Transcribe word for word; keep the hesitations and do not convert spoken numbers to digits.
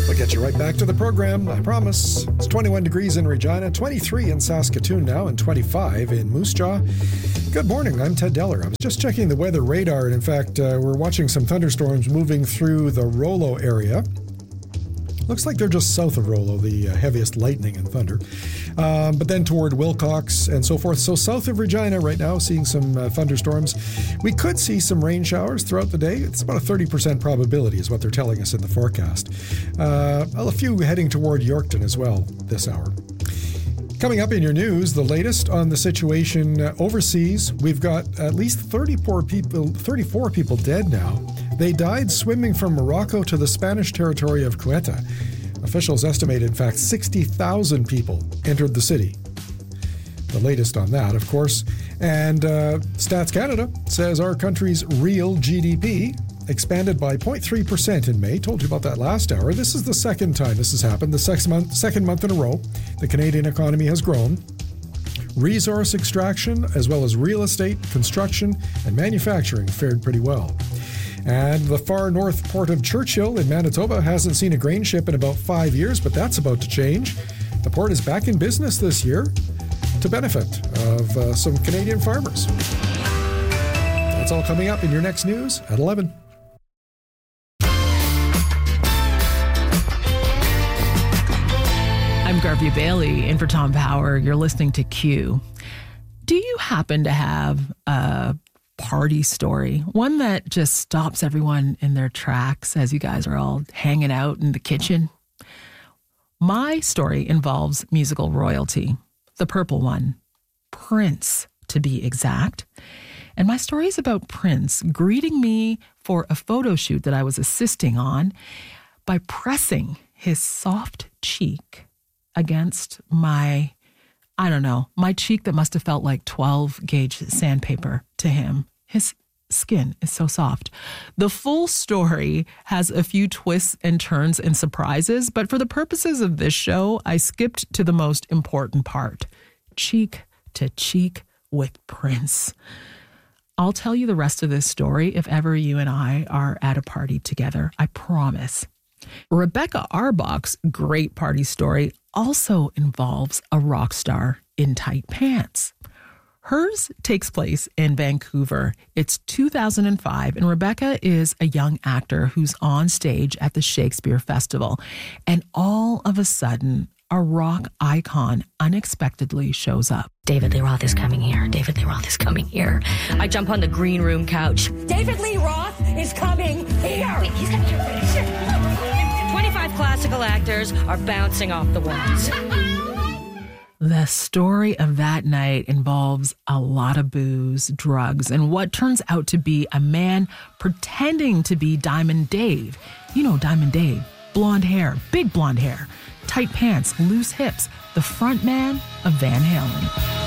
We'll get you right back to the program, I promise. It's twenty-one degrees in Regina, twenty-three in Saskatoon now, and twenty-five in Moose Jaw. Good morning, I'm Ted Deller. I was just checking the weather radar, and in fact, uh, we're watching some thunderstorms moving through the Rollo area. Looks like they're just south of Rollo, the uh, heaviest lightning and thunder. Um, but then toward Wilcox and so forth. So south of Regina right now, seeing some uh, thunderstorms. We could see some rain showers throughout the day. It's about a thirty percent probability is what they're telling us in the forecast. Uh, well, a few heading toward Yorkton as well this hour. Coming up in your news, the latest on the situation uh, overseas. We've got at least thirty-four people, thirty-four people dead now. They died swimming from Morocco to the Spanish territory of Ceuta. Officials estimate, in fact, sixty thousand people entered the city. The latest on that, of course. And uh, Stats Canada says our country's real G D P expanded by zero point three percent in May. Told you about that last hour. This is the second time this has happened, the second month, second month in a row. The Canadian economy has grown. Resource extraction, as well as real estate, construction, and manufacturing fared pretty well. And the far north port of Churchill in Manitoba hasn't seen a grain ship in about five years, but that's about to change. The port is back in business this year to benefit of uh, some Canadian farmers. That's all coming up in your next news at eleven. I'm Garvey Bailey, in for Tom Power. You're listening to Q. Do you happen to have a party story, one that just stops everyone in their tracks as you guys are all hanging out in the kitchen? My story involves musical royalty, the purple one, Prince to be exact. And my story is about Prince greeting me for a photo shoot that I was assisting on by pressing his soft cheek against my, I don't know, my cheek that must have felt like twelve gauge sandpaper to him. His skin is so soft. The full story has a few twists and turns and surprises, but for the purposes of this show, I skipped to the most important part. Cheek to cheek with Prince. I'll tell you the rest of this story if ever you and I are at a party together. I promise. Rebecca Arbach's great party story also involves a rock star in tight pants. Hers takes place in Vancouver. It's two thousand five, and Rebecca is a young actor who's on stage at the Shakespeare Festival. And all of a sudden, a rock icon unexpectedly shows up. David Lee Roth is coming here. David Lee Roth is coming here. I jump on the green room couch. David Lee Roth is coming here. Wait, he's coming here. twenty-five classical actors are bouncing off the walls. The story of that night involves a lot of booze, drugs, and what turns out to be a man pretending to be Diamond Dave. You know Diamond Dave. Blonde hair, big blonde hair, tight pants, loose hips, the front man of Van Halen.